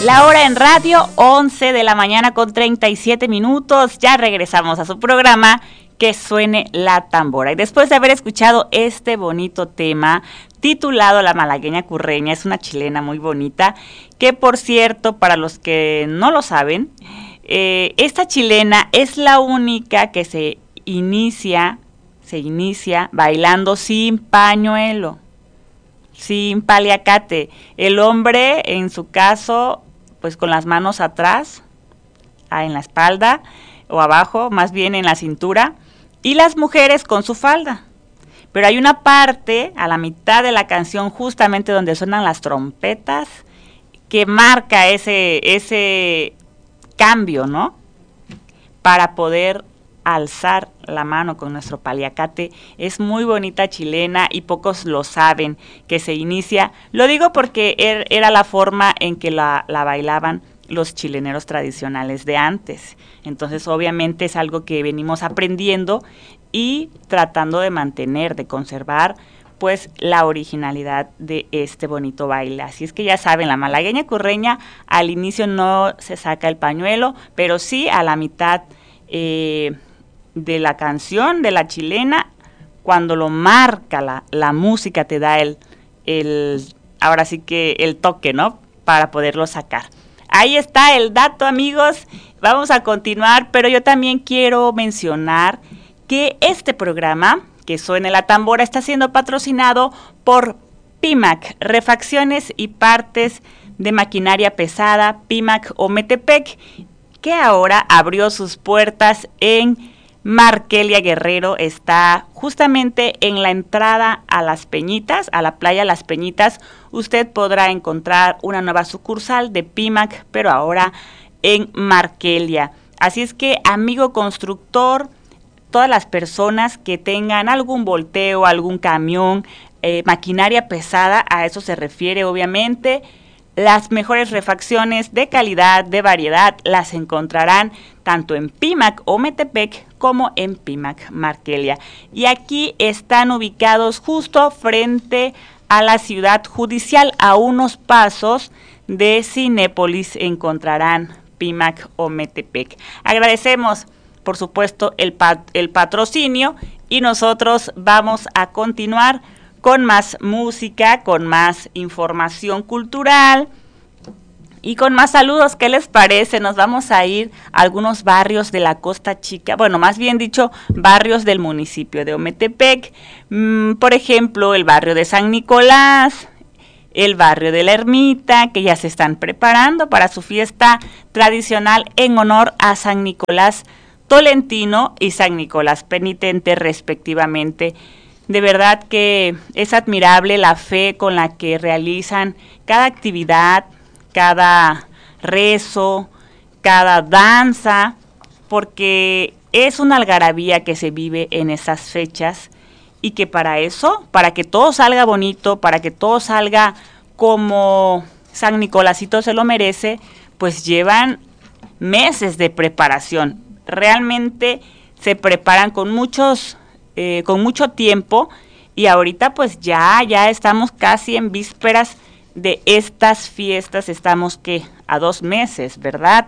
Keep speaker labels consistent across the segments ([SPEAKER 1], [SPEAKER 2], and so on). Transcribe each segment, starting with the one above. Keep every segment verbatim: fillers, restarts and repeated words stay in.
[SPEAKER 1] La hora en radio, once de la mañana con treinta y siete minutos. Ya regresamos a su programa, Que Suene la Tambora. Y después de haber escuchado este bonito tema titulado La Malagueña Curreña, es una chilena muy bonita, que por cierto, para los que no lo saben, eh, esta chilena es la única que se inicia, se inicia bailando sin pañuelo, sin paliacate. El hombre, en su caso, pues con las manos atrás, en la espalda, o abajo, más bien en la cintura, y las mujeres con su falda. Pero hay una parte, a la mitad de la canción, justamente donde suenan las trompetas, que marca ese, ese cambio, ¿no? Para poder alzar la mano con nuestro paliacate. Es muy bonita chilena y pocos lo saben, que se inicia. Lo digo porque er, era la forma en que la, la bailaban los chileneros tradicionales de antes. Entonces, obviamente es algo que venimos aprendiendo y tratando de mantener, de conservar, pues, la originalidad de este bonito baile. Así es que ya saben, la malagueña curreña, al inicio no se saca el pañuelo, pero sí a la mitad eh, de la canción, de la chilena, cuando lo marca la, la música, te da el, el, ahora sí que el toque, ¿no? Para poderlo sacar. Ahí está el dato, amigos. Vamos a continuar, pero yo también quiero mencionar que este programa, Que Suene la Tambora, está siendo patrocinado por Pimac, refacciones y partes de maquinaria pesada, Pimac Ometepec, que ahora abrió sus puertas en Markelia Guerrero. Está justamente en la entrada a Las Peñitas, a la playa Las Peñitas. Usted podrá encontrar una nueva sucursal de Pimac, pero ahora en Markelia. Así es que, amigo constructor, todas las personas que tengan algún volteo, algún camión, eh, maquinaria pesada, a eso se refiere obviamente, las mejores refacciones de calidad, de variedad, las encontrarán tanto en Pimac Ometepec como en Pimac Markelia. Y aquí están ubicados justo frente a la ciudad judicial, a unos pasos de Cinépolis encontrarán Pimac Ometepec. Agradecemos, por supuesto, el, pat- el patrocinio y nosotros vamos a continuar con más música, con más información cultural y con más saludos. ¿Qué les parece? Nos vamos a ir a algunos barrios de la Costa Chica, bueno, más bien dicho, barrios del municipio de Ometepec, mm, por ejemplo, el barrio de San Nicolás, el barrio de la Ermita, que ya se están preparando para su fiesta tradicional en honor a San Nicolás Tolentino y San Nicolás Penitente, respectivamente. De verdad que es admirable la fe con la que realizan cada actividad, cada rezo, cada danza, porque es una algarabía que se vive en esas fechas y que para eso, para que todo salga bonito, para que todo salga como San Nicolásito se lo merece, pues llevan meses de preparación. Realmente se preparan con muchos Eh, con mucho tiempo y ahorita pues ya, ya estamos casi en vísperas de estas fiestas, estamos que a dos meses, ¿verdad?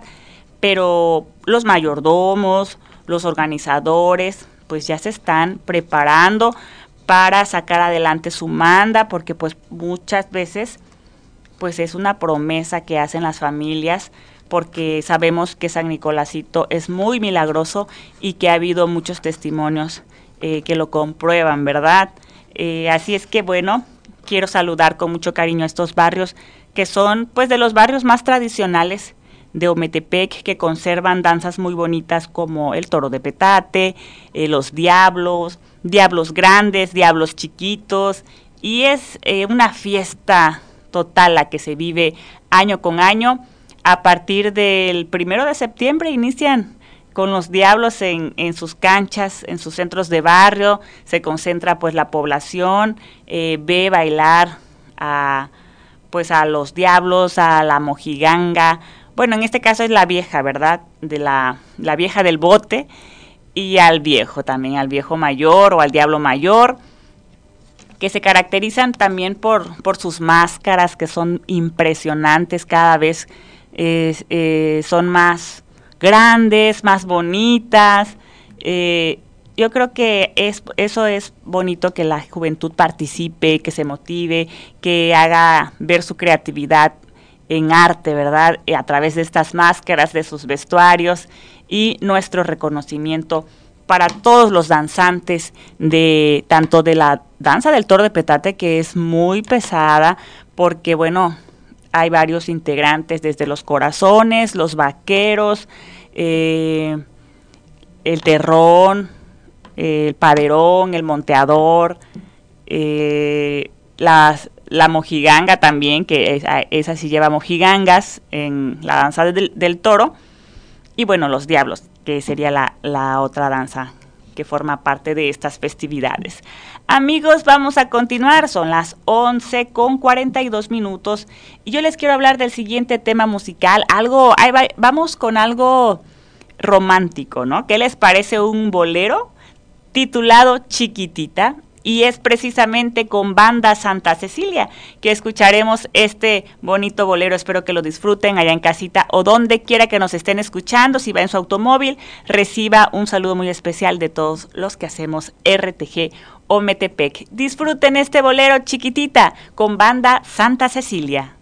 [SPEAKER 1] Pero los mayordomos, los organizadores, pues ya se están preparando para sacar adelante su manda, porque pues muchas veces pues es una promesa que hacen las familias, porque sabemos que San Nicolásito es muy milagroso y que ha habido muchos testimonios Eh, que lo comprueban, ¿verdad? Eh, así es que, bueno, quiero saludar con mucho cariño a estos barrios que son, pues, de los barrios más tradicionales de Ometepec, que conservan danzas muy bonitas como el toro de petate, eh, los diablos, diablos grandes, diablos chiquitos, y es eh, una fiesta total la que se vive año con año. A partir del primero de septiembre inician con los diablos en, en sus canchas, en sus centros de barrio, se concentra pues la población, eh, ve bailar a, pues a los diablos, a la mojiganga, bueno, en este caso es la vieja, ¿verdad? De la, la vieja del bote, y al viejo también, al viejo mayor o al diablo mayor, que se caracterizan también por, por sus máscaras, que son impresionantes cada vez. eh, eh, son más grandes, más bonitas. Eh, yo creo que es, eso es bonito, que la juventud participe, que se motive, que haga ver su creatividad en arte, ¿verdad? A través de estas máscaras, de sus vestuarios, y nuestro reconocimiento para todos los danzantes, de tanto de la danza del toro de petate, que es muy pesada, porque bueno, hay varios integrantes, desde los corazones, los vaqueros, eh, el terrón, el paderón, el monteador, eh, las, la mojiganga también, que esa, esa sí lleva mojigangas en la danza del, del toro, y bueno, los diablos, que sería la, la otra danza que forma parte de estas festividades. Amigos, vamos a continuar, son las once con cuarenta y dos minutos, y yo les quiero hablar del siguiente tema musical, algo, ahí va, vamos con algo romántico, ¿no? ¿Qué les parece un bolero titulado Chiquitita? Y es precisamente con Banda Santa Cecilia que escucharemos este bonito bolero. Espero que lo disfruten allá en casita o donde quiera que nos estén escuchando. Si va en su automóvil, reciba un saludo muy especial de todos los que hacemos R T G Ometepec. Disfruten este bolero Chiquitita con Banda Santa Cecilia.